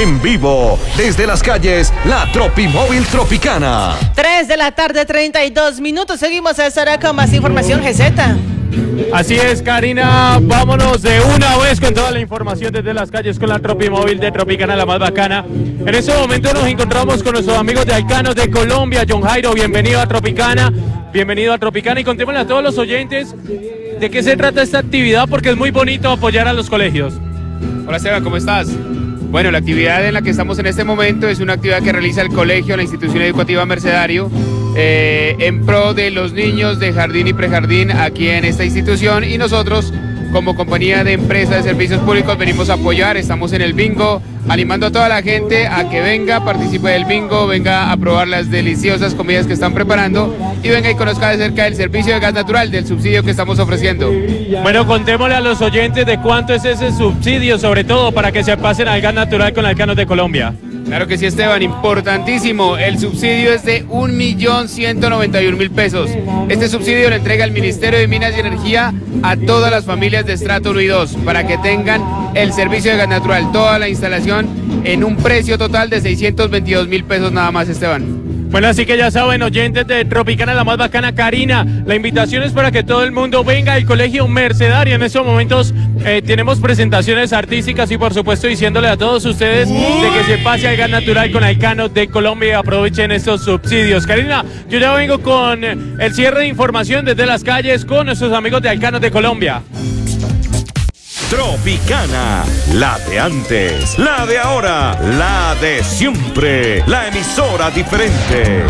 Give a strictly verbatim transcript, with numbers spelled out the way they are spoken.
En vivo, desde las calles, la Tropimóvil Tropicana. tres de la tarde, treinta y dos minutos. Seguimos a esta hora con más información, G Z. Así es, Karina, vámonos de una vez con toda la información desde las calles con la Tropimóvil de Tropicana, la más bacana. En este momento nos encontramos con nuestros amigos de Alcanos de Colombia. John Jairo, bienvenido a Tropicana, bienvenido a Tropicana y contémosle a todos los oyentes de qué se trata esta actividad, porque es muy bonito apoyar a los colegios. Hola Esteban, ¿cómo estás? Bueno, la actividad en la que estamos en este momento es una actividad que realiza el colegio, la institución educativa Mercedario, eh, en pro de los niños de jardín y prejardín aquí en esta institución, y nosotros como compañía de empresa de servicios públicos venimos a apoyar. Estamos en el bingo, animando a toda la gente a que venga, participe del bingo, venga a probar las deliciosas comidas que están preparando y venga y conozca de cerca el servicio de gas natural, del subsidio que estamos ofreciendo. Bueno, contémosle a los oyentes de cuánto es ese subsidio, sobre todo para que se pasen al gas natural con Alcanos de Colombia. Claro que sí, Esteban, importantísimo. El subsidio es de un millón ciento noventa y un mil pesos. Este subsidio lo entrega el Ministerio de Minas y Energía a todas las familias de estrato uno y dos para que tengan el servicio de gas natural, toda la instalación en un precio total de seiscientos veintidós mil pesos nada más, Esteban. Bueno, así que ya saben, oyentes de Tropicana, la más bacana, Karina, la invitación es para que todo el mundo venga al Colegio Mercedario. En estos momentos eh, tenemos presentaciones artísticas y por supuesto diciéndole a todos ustedes de que se pase al gas natural con Alcanos de Colombia y aprovechen estos subsidios. Karina, yo ya vengo con el cierre de información desde las calles con nuestros amigos de Alcanos de Colombia. Tropicana, la de antes, la de ahora, la de siempre, la emisora diferente.